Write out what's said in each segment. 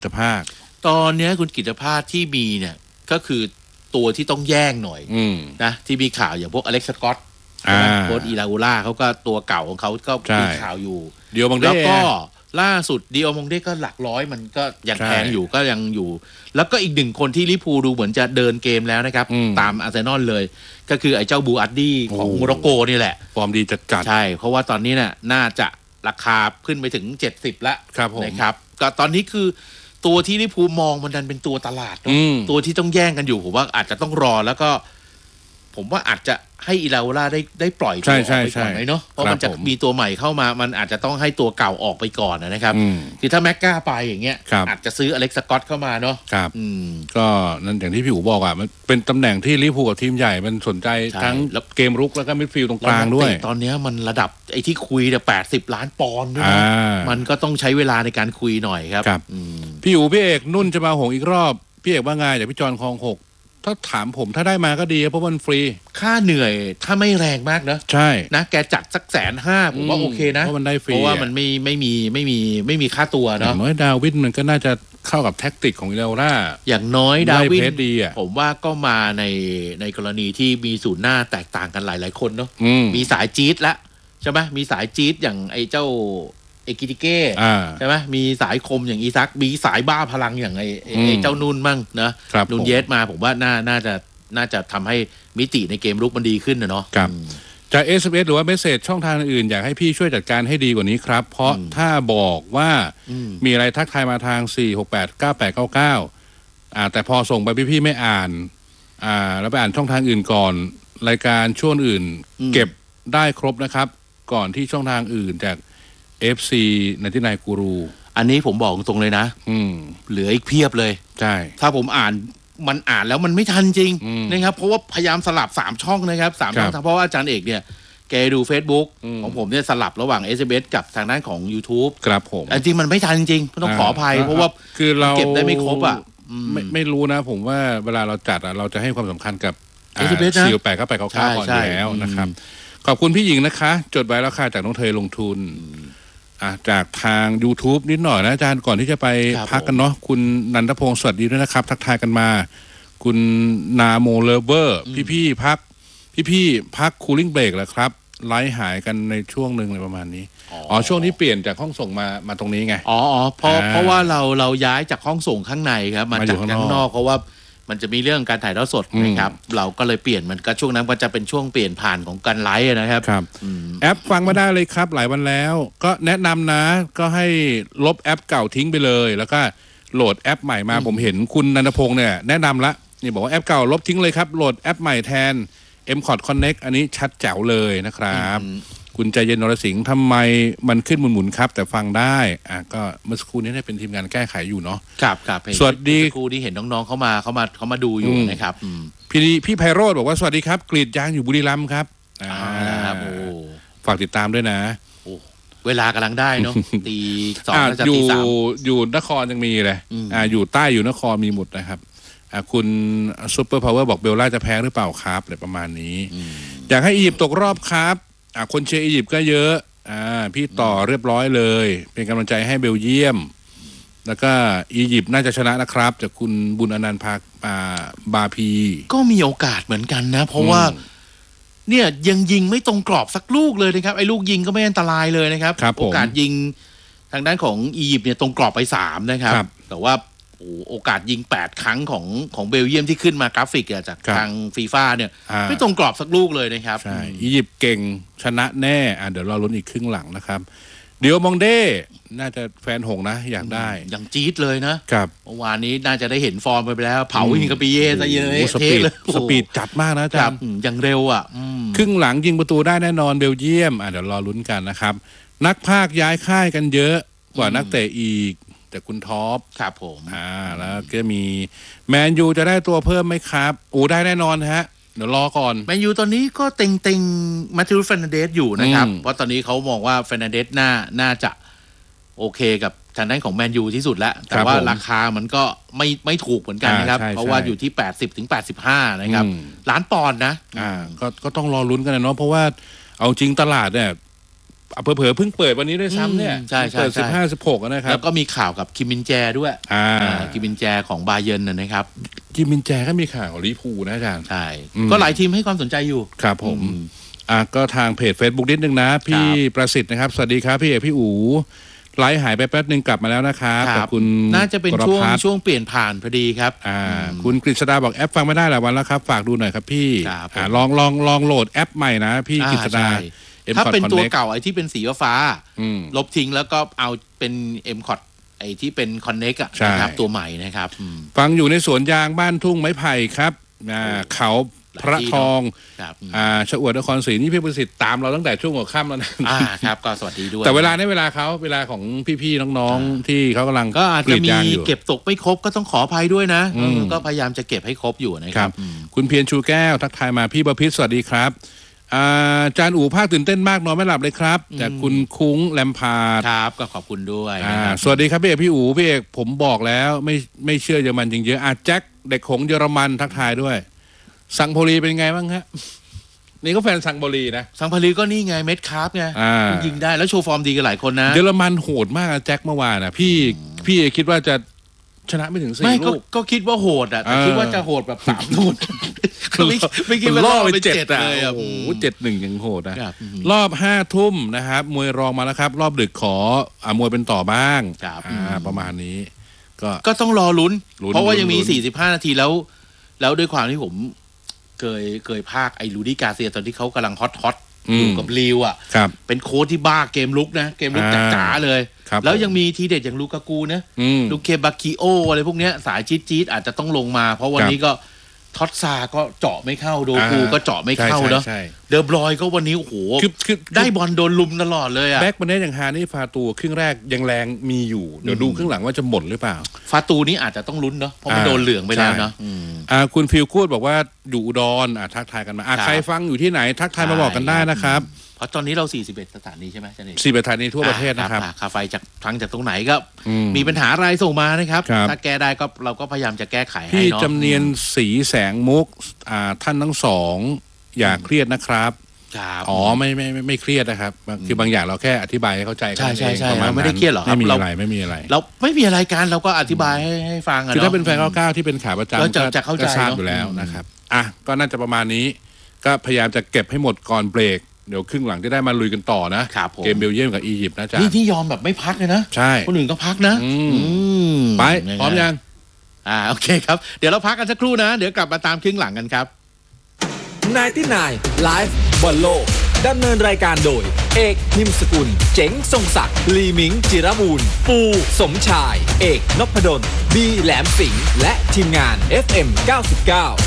ตภาคตอนนี้คุณกิตภาคที่มีเนี่ยก็คือตัวที่ต้องแย่งหน่อยนะที่มีข่าวอย่างพวกอเล็กซ์สกอตโค้ชอีลาอูล่าเขาก็ตัวเก่าของเขาก็มีข่าวอยู่เดียวบางเด้แล้วก็ล่าสุดดีโอมงเด้ก็หลักร้อยมันก็ยังแพงอยู่ก็ยังอยู่แล้วก็อีกหนึ่งคนที่ลิปูดูเหมือนจะเดินเกมแล้วนะครับตามอาร์เซนอลเลยก็คือไอ้เจ้าบูอัดดี้ของโมร็อกโกนี่แหละฟอร์มดีจัดใช่เพราะว่าตอนนี้น่ะน่าจะราคาขึ้นไปถึง70แล้วนะครับก็ตอนนี้คือตัวที่ลิปูมองมันดันเป็นตัวตลาดตัวที่ต้องแย่งกันอยู่ผมว่าอาจจะต้องรอแล้วก็ผมว่าอาจจะให้อีลาโอล่าได้ปล่อยตัวออกไปก่อนไหมเนาะเพราะมันจะมีตัวใหม่เข้ามามันอาจจะต้องให้ตัวเก่าออกไปก่อนนะครับคือถ้าแม็กกล้าไปอย่างเงี้ยอาจจะซื้ออเล็กซ์สกอตเข้ามาเนาะครับก็นั่นอย่างที่พี่อู๋บอกอ่ะมันเป็นตำแหน่งที่ลิเวอร์พูลกับทีมใหญ่มันสนใจทั้งเกมรุกแล้วก็มิดฟิลด์ตรงกลางด้วยตอนนี้มันระดับไอ้ที่คุยเนี่ย80 ล้านปอนด์ด้วยมันก็ต้องใช้เวลาในการคุยหน่อยครับพี่อู๋พี่เอกนุ่นจะมาหงอีกรอบพี่เอกว่าไงจากพี่จอนคลอง6ถ้าถามผมถ้าได้มาก็ดีเพราะมันฟรีค่าเหนื่อยถ้าไม่แรงมากนะใช่นะแกจัดสัก150,000ผมว่าโอเคนะเพราะมันได้ฟรีเพราะว่ามันไม่มีค่าตัวเนาะอย่างน้อยดาวิดมันก็น่าจะเข้ากับแท็กติกของอิเลล่าอย่างน้อยดาวิดผมว่าก็มาในกรณีที่มีศูนย์หน้าแตกต่างกันหลายคนเนาะมีสายจี๊ดละใช่ไหมมีสายจี๊ดอย่างไอ้เจ้าเอกิติเก้ใช่ไหมมีสายคมอย่างอีซักมีสายบ้าพลังอย่างไอ้เจ้านูนมั่งนะนูนเยสมาผมว่าน่าจะทำให้มิติในเกมรุกมันดีขึ้นนะเนาะจาก SMS หรือว่าเมสเสจช่องทางอื่นอยากให้พี่ช่วยจัดการให้ดีกว่านี้ครับเพราะถ้าบอกว่ามีอะไรทักทายมาทาง4689899แต่พอส่งไปพี่ไม่อ่านแล้วไปอ่านช่องทางอื่นก่อนรายการช่วงอื่นเก็บได้ครบนะครับก่อนที่ช่องทางอื่นจากFC ในที่นายกูรูอันนี้ผมบอกตรงเลยนะเหลืออีกเพียบเลยใช่ถ้าผมอ่านแล้วมันไม่ทันจริงนะครับเพราะว่าพยายามสลับ3ช่องนะครับ3ช่องเพราะว่าอาจารย์เอกเนี่ยแกดู Facebook ของผมเนี่ยสลับระหว่าง SMS กับทางด้านของ YouTube ครับผมจริงมันไม่ทันจริงต้องขออภัยเพราะว่าคือเราเก็บได้ไม่ครบอ่ะไม่รู้นะผมว่าเวลาเราจัดเราจะให้ความสำคัญกับ468เข้าไปเขาก่อนอยู่แล้วนะครับขอบคุณพี่หญิงนะคะจดไว้แล้วค่ะจากน้องเธอลงทุนจากทาง YouTube นิดหน่อยนะอาจารย์ก่อนที่จะไปพักกันเนาะคุณนันทพงศ์สวัสดีด้วยนะครับทักทายกันมาคุณนาโมเลเวอร์พี่พักคูลิ่งเบรกแล้วครับไลฟ์หายกันในช่วงหนึ่งอะไรประมาณนี้ช่วงที่เปลี่ยนจากห้องส่งมาตรงนี้ไงเพราะว่าเราย้ายจากห้องส่งข้างในครับมาจากข้างนอกเพราะว่ามันจะมีเรื่องการถ่ายทอดสดนะครับเราก็เลยเปลี่ยนมันก็ช่วงนั้นก็จะเป็นช่วงเปลี่ยนผ่านของการไลฟ์นะครับแอปฟังมาได้เลยครับหลายวันแล้วก็แนะนำนะก็ให้ลบแอปเก่าทิ้งไปเลยแล้วก็โหลดแอปใหม่มาผมเห็นคุณนันทพงศ์เนี่ยแนะนำละนี่บอกว่าแอปเก่าลบทิ้งเลยครับโหลดแอปใหม่แทน M-Cod Connect อันนี้ชัดแจ๋วเลยนะครับคุณใจเย็นนรสิงห์ทำไมมันขึ้นหมุนๆครับแต่ฟังได้ก็เมื่อสักครู่นี้ได้เป็นทีมงานแก้ไขอยู่เนาะครับสวัสดีครูที่เห็นน้องๆเขามาดูอยู่นะครับพี่ไพโรจน์บอกว่าสวัสดีครับกรีดยางอยู่บุรีรัมย์ครับฝากติดตามด้วยนะเวลากำลังได้เนาะตี2น่าจะตี3 อยู่นครยังมีเลยอยู่ใต้อยู่นครมีหมดนะครับคุณซุปเปอร์พาวเวอร์บอกเบลล่าจะแพ้หรือเปล่าครับอะไรประมาณนี้อยากให้อียิปต์ตกรอบครับคนเชียร์อียิปต์ก็เยอะพี่ต่อเรียบร้อยเลยเป็นกำลังใจให้เบลเยียมแล้วก็อียิปต์น่าจะชนะนะครับจากคุณบุญอนันต์บาพีก็มีโอกาสเหมือนกันนะเพราะว่าเนี่ยยังยิงไม่ตรงกรอบสักลูกเลยนะครับไอ้ลูกยิงก็ไม่อันตรายเลยนะครับโอกาสยิงทางด้านของอียิปต์เนี่ยตรงกรอบไป3นะครับแต่ว่าโอกาสยิง8ครั้งของเบลเยียมที่ขึ้นมากราฟิกจากทางฟีฟ่าเนี่ยไม่ตรงกรอบสักลูกเลยนะครับใช่อียิปต์เก่งชนะแน่เดี๋ยวรอลุ้นอีกครึ่งหลังนะครับเดี๋ยวมองเด้น่าจะแฟนหงนะอยากได้อย่างจี๊ดเลยนะครับเมื่อวานนี้น่าจะได้เห็นฟอร์มไปแล้วเผาฮิงกาปิเย่ซะเยอะสปีดจัดมากนะอาจารย์อย่างเร็วครึ่งหลังยิงประตูได้แน่นอนเบลเยียมเดี๋ยวรอลุ้นกันนะครับนักพากย์ย้ายค่ายกันเยอะกว่านักเตะอีกแต่คุณท็อปครับผมแล้วก็มีแมนยูจะได้ตัวเพิ่มไหมครับได้แน่นอนฮะเดี๋ยวรอก่อนแมนยูตอนนี้ก็เต็งมาติวเฟร์นันเดสอยู่นะครับเพราะตอนนี้เขามองว่าเฟร์นันเดสน่าจะโอเคกับทางด้านของแมนยูที่สุดแล้วแต่ว่าราคามันก็ไม่ถูกเหมือนกันนะครับเพราะว่าอยู่ที่80-85นะครับล้านปอนด์นะก็ต้องรอลุ้นกันนะเนาะเพราะว่าเอาจริงตลาดเนี่ยเผลอๆเพิ่งเปิดวันนี้ด้วยซ้ำเนี่ยใช่เปิด15-16นะครับแล้วก็มีข่าวกับคิมมินแจด้วยคิมมินแจของบาเยิร์นนะครับคิมมินแจก็มีข่าวของลิเวอร์พูลนะอาจารย์ใช่ก็หลายทีมให้ความสนใจอยู่ครับผมก็ทางเพจ Facebook นิดนึงนะพี่ประสิทธิ์นะครับสวัสดีครับพี่เอกพี่อู๋ไลฟ์หายไปแป๊บนึงกลับมาแล้วนะครับขอบคุณน่าจะเป็นช่วงเปลี่ยนผ่านพอดีครับคุณกฤษดาบอกแอปฟังไม่ได้หลายวันแล้วครับฝากดูหน่อยครับพี่ลองโหลดแอปใหม่นะพี่กฤษดาถ้าเป็นตัวเก่าไอ้ที่เป็นสีฟ้าลบทิ้งแล้วก็เอาเป็น M-Cot ไอ้ที่เป็น Connect อ่ะนะครับตัวใหม่นะครับฟังอยู่ในสวนยางบ้านทุ่งไม้ไผ่ครับเขาพระทองชอวดนครศรีนี่พี่ประสิทธิ์ตามเราตั้งแต่ช่วงหัวค่ำแล้วนะครับก็สวัสดีด้วยแต่เวลาในเวลาของพี่ๆน้องๆที่เขากำลังก็อาจจะมีเก็บตกไม่ครบก็ต้องขออภัยด้วยนะก็พยายามจะเก็บให้ครบอยู่นะครับคุณเพียรชูแก้วทักทายมาพี่ประพิษสวัสดีครับอาจารย์อู๋ภาคตื่นเต้นมากนอนไม่หลับเลยครับจากคุณคุ้งแลมพาร์ดครับก็ขอบคุณด้วยสวัสดีครับพี่เอกพี่อู๋พี่เอกผมบอกแล้วไม่เชื่อเยอรมันจริงเยอะแจ็คเด็กของเยอรมันทักทายด้วยสังโพลีเป็นไงบ้างฮะนี่ก็แฟนสังโพลีนะสังโพลีก็นี่ไงเม็ดคาร์ฟไงยิงได้แล้วโชว์ฟอร์มดีกันหลายคนนะเยอรมันโหดมากแจ็คเมื่อวานนะพี่คิดว่าจะชนะไม่ถึง4 ลูกก็คิดว่าโหดแต่คิดว่าจะโหดแบบ3 ลูกไม่คิดว่าล่อไป 7 เลยโอ้โห7-1ยังโหดนะรอบ5 ทุ่มนะครับมวยรองมาแล้วครับรอบดึกขอมวยเป็นต่อบ้างประมาณนี้ก็ต้องรอลุ้นเพราะว่ายังมี45 นาทีแล้วด้วยความที่ผมเคยภาคไอ้ลูดี้กาเซียตอนที่เขากำลังฮอตอยู่กับลิวอ่ะเป็นโค้ชที่บ้าเกมลุกนะเกมลุกจ๋าเลยแล้วยังมีทีเด็ดอย่างลูกากูนะลูเคบาคิโออะไรพวกเนี้ยสายจี๊ดอาจจะต้องลงมาเพราะวันนี้ก็ท็อตซาก็เจาะไม่เข้าโดกูก็เจาะไม่เข้าเนาะเดอบรอยก็วันนี้โอ้โหได้บอลโดนลุมตลอดเลยอะแบ็กมันได้อย่างฮานี่ฟาตูครึ่งแรกยังแรงมีอยู่เดี๋ยวดูครึ่งหลังว่าจะหมดหรือเปล่าฟาตูนี้อาจจะต้องลุ้นเนาะเพราะมันโดนเหลืองไปแล้วเนาะคุณฟิลคูดบอกว่าอยู่อุดรทักทายกันมาใครฟังอยู่ที่ไหนทักทายมาบอกกันได้นะครับเพราะตอนนี้เรา41 สถานีใช่ไหมจันเอก 41 สถานีทั่วประเทศนะครับค่าไฟจากฟังจากตรงไหนก็มีปัญหาอะไรส่งมานะครับถ้าแก้ได้ก็เราก็พยายามจะแก้ไขให้เนาะพี่จำเนียนสีแสงมุกท่านทั้งสองอย่าเครียดนะครับไม่เครียดนะครับคือบางอย่างเราแค่อธิบายให้เข้าใจกันใช่ไม่ได้เครียดหรอกไม่มีอะไรเราไม่มีอะไรกันเราก็อธิบายให้ฟังคือถ้าเป็นแฟน99ที่เป็นขาประจำจะเข้าใจทราบอยู่แล้วนะครับก็น่าจะประมาณนี้ก็พยายามจะเก็บให้หมดก่อนเบรกเดี๋ยวครึ่งหลังจะได้มาลุยกันต่อนะเกมเบลเยียมกับอียิปต์นะจ๊ะนี่ยอมแบบไม่พักเลยนะใช่คนอื่นก็พักนะไปพร้อมยังโอเคครับเดี๋ยวเราพักกันสักครู่นะเดี๋ยวกลับมาตามครึ่งหลังกันครับ 99 Live บอลโลกดำเนินรายการโดยเอกนิมสกุลเจ๋งทรงศักดิ์ลีมิงจิรบูรณ์ปูสมชายเอกนพดลบีแหลมสิงห์และทีมงาน FM 99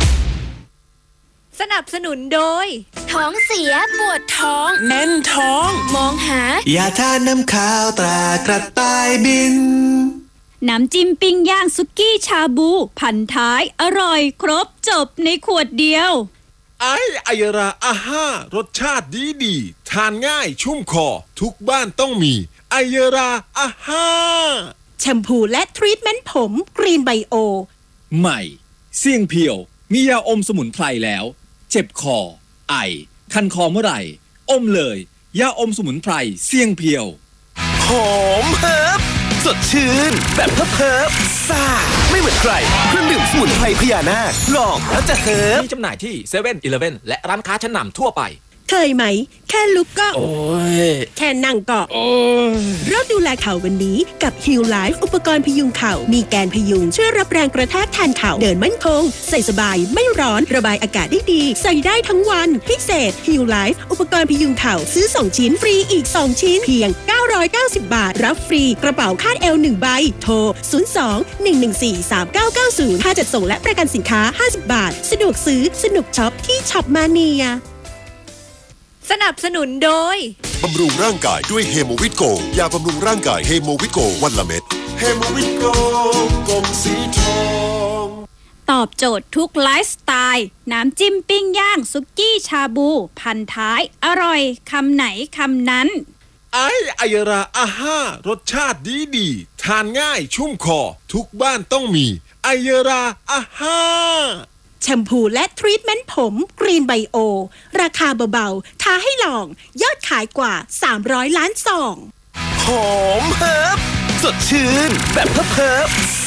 สนับสนุนโดยท้องเสียปวดท้องแน่นท้องมองหายาทาน้ำข้าวตรากระต่ายบินน้ำจิ้มปิ้งย่างสุกี้ชาบูพันท้ายอร่อยครบจบในขวดเดียวไอราอาห้ารสชาติดีทานง่ายชุ่มคอทุกบ้านต้องมีไอราอาห้าแชมพูและทรีทเมนต์ผมกรีนไบโอใหม่เสี่ยงเพียวมียาอมสมุนไพรแล้วเจ็บคอไอคันคอเมื่อไหร่อมเลยยาอมสมุนไพรเสี่ยงเพียวหอมเฮิบสดชื่นแบบเพิบซ่าไม่เหมือนใครเครื่องดื่มสมุนไพรพญานาคลองแล้วจะเฮิบมีจำหน่ายที่เซเว่นอีเลฟเว่นและร้านค้าชั้นนำทั่วไปเคยไหมแค่ลุกก็โอ้ยแค่นั่งก็โอ้ยเริ่มดูแลเข่าวันนี้กับ Heal Life อุปกรณ์พยุงเข่ามีแกนพยุงช่วยรับแรงกระแทกแทนเข่าเดินมั่นคงใส่สบายไม่ร้อนระบายอากาศได้ดีใส่ได้ทั้งวันพิเศษ Heal Life อุปกรณ์พยุงเข่าซื้อ2ชิ้นฟรีอีก2ชิ้นเพียง990 บาทรับฟรีกระเป๋าคาดเอว1ใบโทร02-114-3990ค่าจัดส่งและประกันสินค้า50 บาทสะดวกซื้อสนุกช็อปที่ช็อปมาเนียสนับสนุนโดยบำรุงร่างกายด้วยเฮโมวิตโกยาบำรุงร่างกายเฮโมวิตโกวันละเม็ดเฮโมวิตโกกลมสีทองตอบโจทย์ทุกไลฟ์สไตล์น้ำจิ้มปิ้งย่างสุกี้ชาบูพันท้ายอร่อยคำไหนคำนั้นไอราอาห้ารสชาติดีทานง่ายชุ่มคอทุกบ้านต้องมีไอราอาห้าแชมพูและทรีทเมนต์ผมกรีนไบโอราคาเบาๆท้าให้ลองยอดขายกว่า300 ล้านซองหอมเฮิบสดชื่นแบบเพิบ